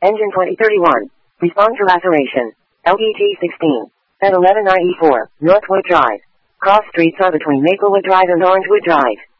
Engine 2031. Respond to laceration. LPT 16. At 11 IE4, Northwood Drive. Cross streets are between Maplewood Drive and Orangewood Drive.